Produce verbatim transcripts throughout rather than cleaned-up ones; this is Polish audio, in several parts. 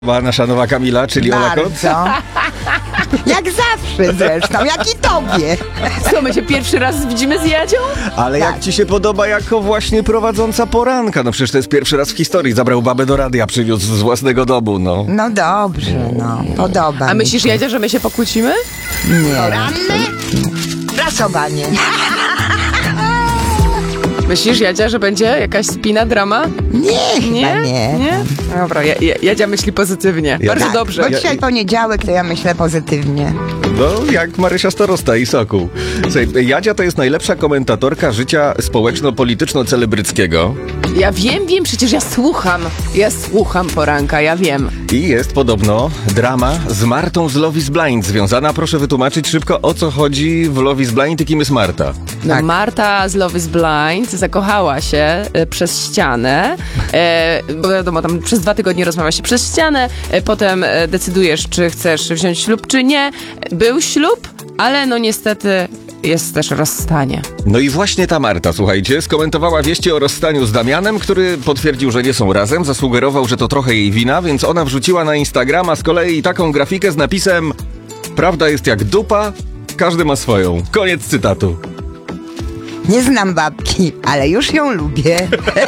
Nasza nowa Kamila, czyli Ola Kot. Bardzo. Jak zawsze zresztą, jak i tobie. Co, my się pierwszy raz widzimy z Jadzią? Ale Tak. jak ci się podoba jako właśnie prowadząca poranka? No przecież to jest pierwszy raz w historii. Zabrał babę do radia, przywiózł z własnego domu, no. No dobrze, no. Podoba A mi myślisz, się. Jadzia, że my się pokłócimy? Nie. Prasowanie. Myślisz, Jadzia, że będzie jakaś spina, drama? Nie, Nie? chyba nie. Nie? Dobra, ja, ja, Jadzia myśli pozytywnie. Ja- Bardzo Tak, dobrze. Bo Ja- dzisiaj poniedziałek, to ja myślę pozytywnie. No, jak Marysia Starosta i Sokół. Słuchaj, Jadzia to jest najlepsza komentatorka życia społeczno-polityczno-celebryckiego Ja wiem, wiem, przecież ja słucham. Ja słucham poranka, ja wiem. i jest podobno drama z Martą z Love is Blind związana. Proszę wytłumaczyć szybko, o co chodzi w Love is Blind i kim jest Marta. No, Tak. Marta z Love is Blind zakochała się e, przez ścianę, e, bo wiadomo, tam przez dwa tygodnie rozmawia się przez ścianę, e, potem e, decydujesz, czy chcesz wziąć ślub, czy nie. Był ślub, ale no niestety jest też rozstanie. No i właśnie ta Marta, słuchajcie, skomentowała wieści o rozstaniu z Damianem, który potwierdził, że nie są razem, zasugerował, że to trochę jej wina, więc ona wrzuciła na Instagrama z kolei taką grafikę z napisem: prawda jest jak dupa, każdy ma swoją. Koniec cytatu. Nie znam babki, ale już ją lubię.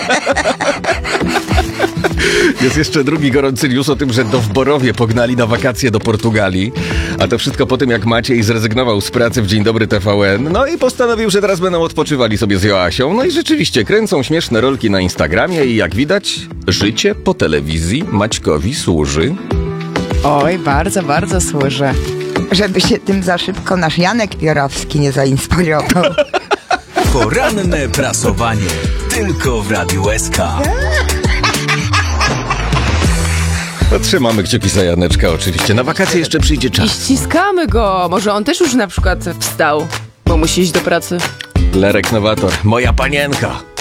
Jest jeszcze drugi gorący news o tym, że Dowborowie pognali na wakacje do Portugalii, a to wszystko po tym, jak Maciej zrezygnował z pracy w Dzień Dobry T V N, no i postanowił, że teraz będą odpoczywali sobie z Joasią. No i rzeczywiście kręcą śmieszne rolki na Instagramie i jak widać, życie po telewizji Maćkowi służy. Oj, bardzo, bardzo służy. Żeby się tym za szybko nasz Janek Piorowski nie zainspirował. Poranne prasowanie tylko w Radiu S K. No, trzymamy kciuki za Janeczka oczywiście. Na wakacje jeszcze przyjdzie I czas. ściskamy go. Może on też już na przykład wstał, bo musi iść do pracy. Lerek Nowator, moja panienka.